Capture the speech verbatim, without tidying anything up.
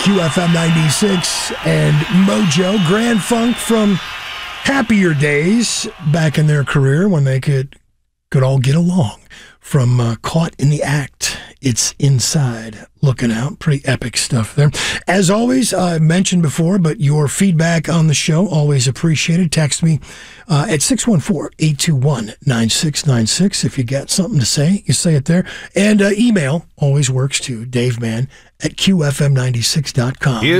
Q F M ninety-six and Mojo. Grand Funk from happier days back in their career when they could could all get along. From uh, Caught in the Act, it's Inside Looking Out. Pretty epic stuff there. As always, I mentioned before, but your feedback on the show, always appreciated. Text me uh, at six one four, eight two one, nine six nine six. If you got something to say, you say it there. And uh, email always works too. Daveman at Q F M ninety-six dot com.